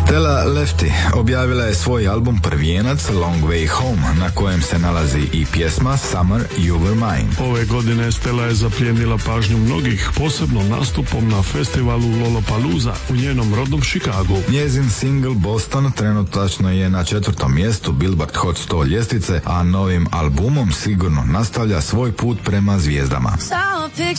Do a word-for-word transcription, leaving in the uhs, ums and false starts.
Stella Lefty objavila je svoj album Prvijenac Long Way Home, na kojem se nalazi i pjesma Summer You Were Mine. Ove godine Stella je zaplijenila pažnju mnogih, posebno nastupom na festivalu Lollapalooza u njenom rodnom Chicagu. Njezin single Boston trenutačno je na četvrtom mjestu Billboard Hot sto ljestvice, a novim albumom sigurno nastavlja svoj put prema zvijezdama.